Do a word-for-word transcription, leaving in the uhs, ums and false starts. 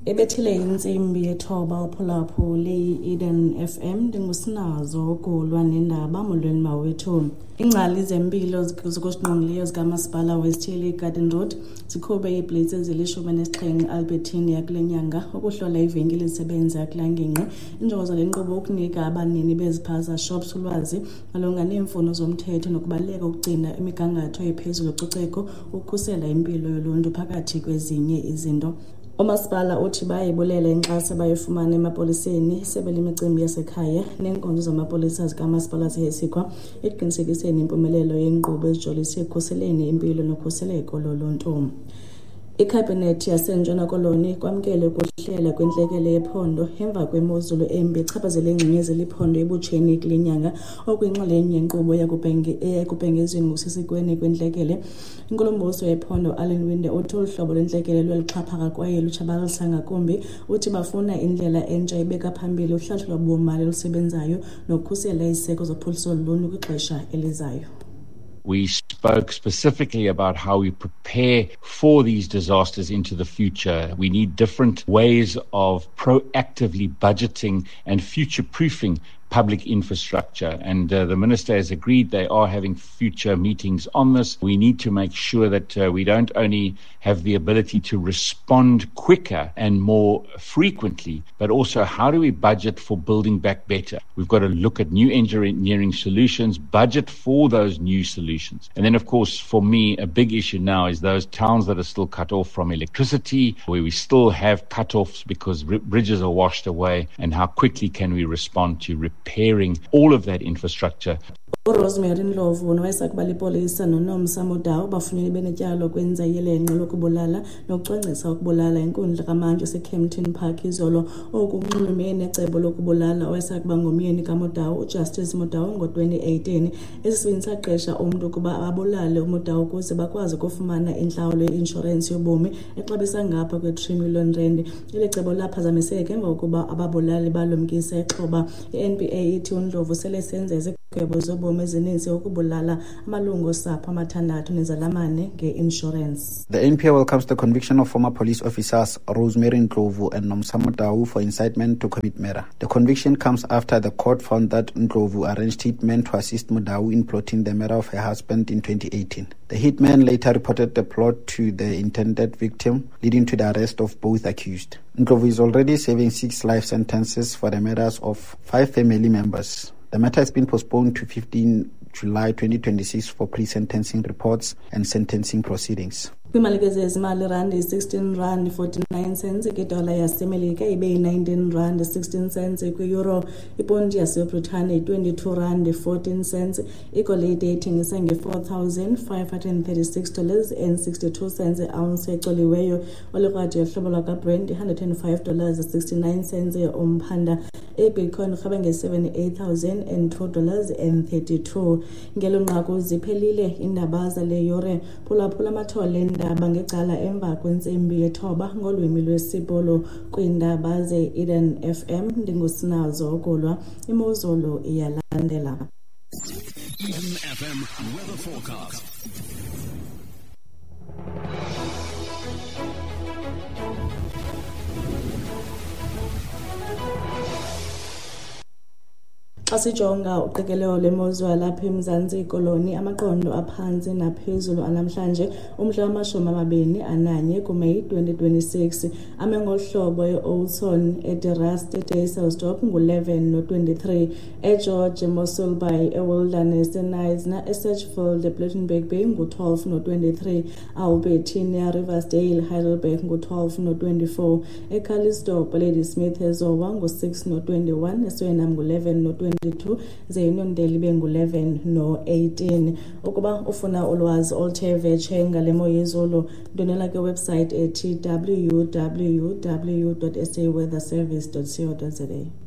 Ebethile insimbi yethoba uphulaphula le-Eden F M ndingusinazo ukulwa nendaba molweni mawethu. Ingcali zempilo zokusingqongileyo zikamasipala wesithili Garden Road zikhuphe iiblitz ezilishumi nesixhenxe Albertine yakule nyanga ukuhlola ivenkile ezisebenza kula ngingqi. Injongo zale nkqubo ukunika abanini beziphaza shops ulwazi malunga neemfuno zomthetho nokubaluleka ukugcina imigangatho ephezulu yococeko ukukhusela impilo yoluntu phakathi kwezinye izinto. Umasipala uthi bayibulela inkxaso bayifumana emapoliseni isebe lemicimbi yasekhaya neenkonzo zamapolisa zikamasipala zihesikwa ekuqinisekiseni impumelelo yenkqubo ezijolise ekukhuseleni impilo nokhuseleko loluntu. Ikhabhinethi yaseNtshona Koloni kwamkele ukuhlela kwentlekele yephondo emva kwemozulu embi echaphazele ingcenyezelo iphondo ebutsheni kule nyanga okuyinxalenye yenkqubo yakubhengezweni ngokusesikweni kwentlekele. Inkulumbuso yephondo Allen Winde uthi uhlobo lwentlekele lwalixhaphaka kwaye lutshabalalisa ngakumbi. Uthi bafuna indlela entsha ibeka phambili uhlahlo lwabomali olusebenzayo nokukhusela iziseko zophuhliso loluntu kwixesha elizayo. We spoke specifically about how we prepare for these disasters into the future. We need different ways of proactively budgeting and future-proofing public infrastructure. And uh, the Minister has agreed they are having future meetings on this. We need to make sure that uh, we don't only have the ability to respond quicker and more frequently, but also how do we budget for building back better? We've got to look at new engineering solutions, budget for those new solutions. And then, of course, for me, a big issue now is those towns that are still cut off from electricity, where we still have cut-offs because r- bridges are washed away, and how quickly can we respond to repairing all of that infrastructure. Rosemary Ndlovu nowayesakuba lipolisa noNomsa Modau bafunile benetyalo kwenza yelenqe lokubulala nokucwangcisa ukubulala inkundla kaMantshi eseKempton Park izolo okunxulumene necebo lokubulala owayesakuba ngomyeni kaModau uJustice Modau ngo-twenty eighteen. Esisibini saqesha umntu ukuba abulale uModau ukuze bakwazi ukufumana intlawulo ye-inshorensi yobomi exabisa ngapha kwe-three million rand. Ile cebo laphazamiseka emva kokuba ababulali balumkisa exhoba. I-N P A ithi uNdlovu sele senza izigwebo zobomi ezininzi ukubulala amalungu osapho amathandathu nezalamane nge-insurance. The N P A welcomes the conviction of former police officers Rosemary Ndlovu and Nomsa Modau for incitement to commit murder. The conviction comes after the court found that Ndlovu arranged hitmen to assist Modau in plotting the murder of her husband in twenty eighteen. The hitman later reported the plot to the intended victim, leading to the arrest of both accused. Ndlovu is already serving six life sentences for the murders of five family members. The matter has been postponed to fifteenth July twenty twenty-six for pre-sentencing reports and sentencing proceedings. Kwimalike zezimali rand sixteen rand forty-nine cents, idola yasemelika ibe nineteen rand sixteen cents, kwi-euro ipondi yaseBritane twenty-two rand fourteen cents, igolide ithengisa nge-four thousand five hundred thirty-six dollars and sixty-two cents ounce ecoliweyo. Olikrati yohlobo lwakaBrent one hundred five dollars sixty-nine cents umphanda. iBitcoin urhabe nge-seventy-eight thousand two dollars and thirty-two. Ngelo nqaku ziphelile indaba zale yure. Phulaphula amathole endaba ngecala emva kwentsimbi yethoba ngolwimi lwesibolo kwiindaba ze-Eden F M. Ndingusinazo ukulwa, imozulu iyalandela. Eden F M weather forecast. Asijonga uqikelelo lemozulu lapha eMzantsi Koloni, amaqondo aphantsi naphezulu anamhlanje umhla wamashumi amabini ananye kuMeyi twenty twenty-six. Ame ngohlobo e-Oldson, eDerust, eDayselsdorp ngu-eleven no twenty-three, eGeorge, Mossel Bay, eWilderness, eNisna, eSedgefield, ePlettenberg Bay ngu-twelve no twenty-three, eAlbertine, Riversdale, Heidelberg ngu-twelve no twenty-four, eCalisdorp, Ladysmith, eZowa ngu-six no twenty-one, eSweinam ngu-eleven no twenty-two, ze-Inondeli bengu-eleven no eighteen. Ukuba ufuna ulwazi oluthe vetshe ngale mo yezulu, ndonela kwewebsite ethi w w w dot s a weather service dot co dot za.